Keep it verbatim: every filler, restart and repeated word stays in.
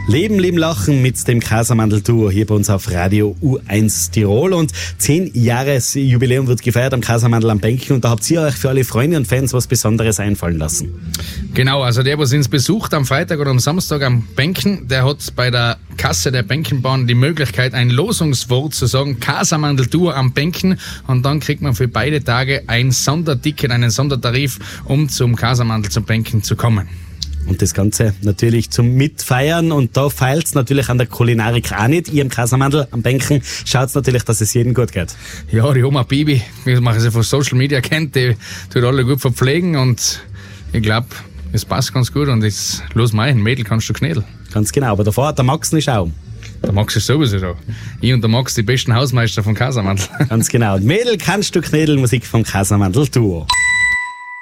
Leben, Leben, Lachen mit dem Casamandel-Duo hier bei uns auf Radio U eins Tirol. Und zehn Jahres Jubiläum wird gefeiert am Casamandel am Bänken. Und da habt ihr euch für alle Freunde und Fans was Besonderes einfallen lassen. Genau, also der, was uns besucht am Freitag oder am Samstag am Bänken, der hat bei der Kasse der Bänkenbahn die Möglichkeit, ein Losungswort zu sagen, Casamandel-Duo am Bänken. Und dann kriegt man für beide Tage ein Sonderticket, einen Sondertarif, um zum Casamandel zum Bänken zu kommen. Und das Ganze natürlich zum Mitfeiern. Und da feilt's natürlich an der Kulinarik auch nicht. Ihr im Casamandel am Bänken schaut's natürlich, dass es jedem gut geht. Ja, die Oma Bibi, wie man sie von Social Media kennt, die tut alle gut verpflegen. Und ich glaube, es passt ganz gut. Und jetzt los mal, ein Mädel kannst du knädeln. Ganz genau, aber davor hat der Max nicht schauen. Der Max ist sowieso da. Ich und der Max, die besten Hausmeister vom Casamandel. Ganz genau. Mädel kannst du knädeln, Musik vom Casamandel-Duo.